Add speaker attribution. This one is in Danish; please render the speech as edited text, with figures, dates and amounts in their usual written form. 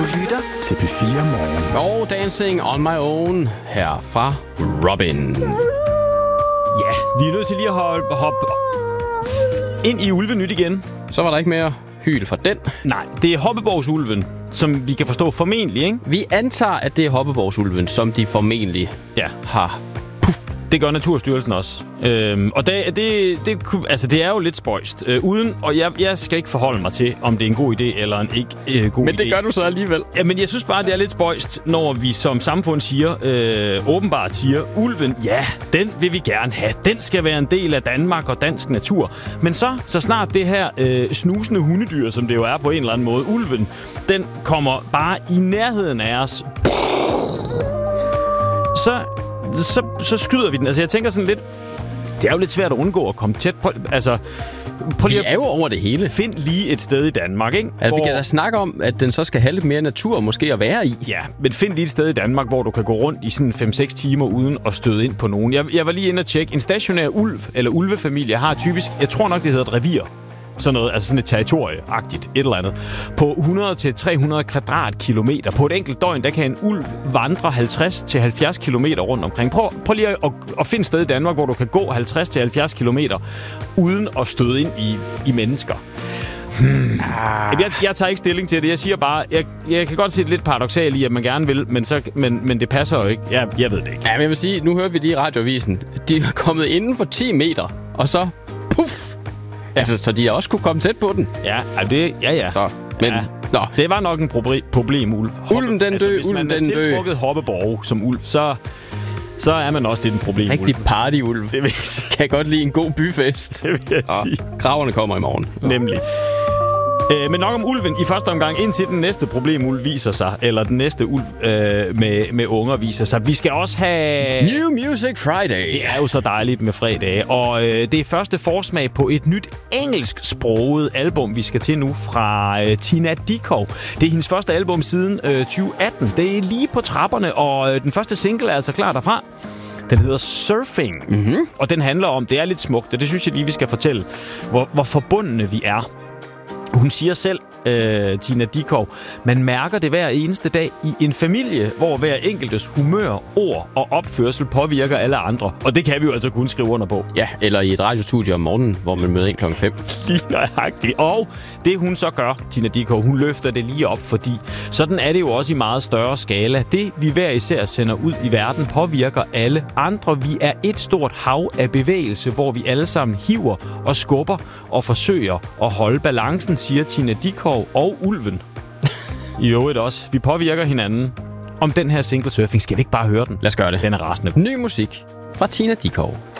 Speaker 1: Du lytter til P4 Morgen.
Speaker 2: Og Dancing on my own her fra Robin.
Speaker 3: Ja, vi er nødt til lige at hoppe ind i ulvenyt igen.
Speaker 2: Så var der ikke mere hyl fra den.
Speaker 3: Nej, det er Hoppeborgsulven, som vi kan forstå formentlig, ikke?
Speaker 2: Vi antager, at det er Hoppeborgsulven, som de formentlig har.
Speaker 3: Det gør Naturstyrelsen også. Og det er jo lidt spøjst. Og jeg skal ikke forholde mig til, om det er en god idé eller en ikke god idé.
Speaker 2: Men det gør du så alligevel.
Speaker 3: Ja, men jeg synes bare, det er lidt spøjst, når vi som samfund åbenbart siger, ulven, ja, den vil vi gerne have. Den skal være en del af Danmark og dansk natur. Men så snart det her snusende hundedyr, som det jo er på en eller anden måde, ulven, den kommer bare i nærheden af os. Så skyder vi den. Altså, jeg tænker sådan lidt... Det er jo lidt svært at undgå at komme tæt på... Altså,
Speaker 2: vi er jo over det hele.
Speaker 3: Find lige et sted i Danmark, ikke?
Speaker 2: Altså, vi kan da snakke om, at den så skal have lidt mere natur måske at være i.
Speaker 3: Ja, men find lige et sted i Danmark, hvor du kan gå rundt i sådan 5-6 timer uden at støde ind på nogen. Jeg var lige inde og tjekke. En stationær ulv eller ulvefamilie har typisk... Jeg tror nok, det hedder et revir. Sådan noget, altså sådan et territorieagtigt, et eller andet. På 100-300 kvadratkilometer. På et enkelt døgn, der kan en ulv vandre 50-70 kilometer rundt omkring. Prøv lige at finde et sted i Danmark, hvor du kan gå 50-70 kilometer uden at støde ind i mennesker. Jeg tager ikke stilling til det. Jeg siger bare, jeg kan godt se det lidt paradoksalt i, at man gerne vil, men det passer jo ikke. Jeg ved det ikke.
Speaker 2: Ja, men jeg vil sige, nu hører vi lige i radioavisen. De er kommet inden for 10 meter, og så puff! Ja. Altså, så de også kunne komme tæt på den.
Speaker 3: Ja. Så,
Speaker 2: men,
Speaker 3: ja. Det var nok en problem, ulv.
Speaker 2: Ulven den dø,
Speaker 3: hvis man er tiltrukket Hoppeborg som ulv, så er man også lidt en problem.
Speaker 2: Rigtig partyulv. Det kan godt lide en god byfest.
Speaker 3: Det vil jeg sige.
Speaker 2: Kraverne kommer i morgen.
Speaker 3: Nemlig. Men nok om ulven i første omgang, indtil den næste problemulv viser sig, eller den næste ulv med unger viser sig. Vi skal også have...
Speaker 2: New Music Friday.
Speaker 3: Det er jo så dejligt med fredag. Og det er første forsmag på et nyt engelsksproget album, vi skal til nu fra Tina Dickow. Det er hendes første album siden 2018. Det er lige på trapperne, og den første single er altså klar derfra. Den hedder Surfing, og den handler om, det er lidt smukt, og det synes jeg lige, vi skal fortælle, hvor forbundne vi er. Hun siger selv, Tina Dickow, man mærker det hver eneste dag i en familie, hvor hver enkeltes humør, ord og opførsel påvirker alle andre. Og det kan vi jo altså kun skrive under på.
Speaker 2: Ja, eller i et radiostudie om morgenen, hvor man møder ind klokken 5.
Speaker 3: Lige nøjagtigt. Og det hun så gør, Tina Dickow, hun løfter det lige op, fordi sådan er det jo også i meget større skala. Det vi hver især sender ud i verden påvirker alle andre. Vi er et stort hav af bevægelse, hvor vi alle sammen hiver og skubber og forsøger at holde balancen, siger Tina Dickow og ulven. I øvrigt også. Vi påvirker hinanden. Om den her single Surfing, skal vi ikke bare høre den?
Speaker 2: Lad os gøre det.
Speaker 3: Den er rasende.
Speaker 2: Ny musik fra Tina Dickow.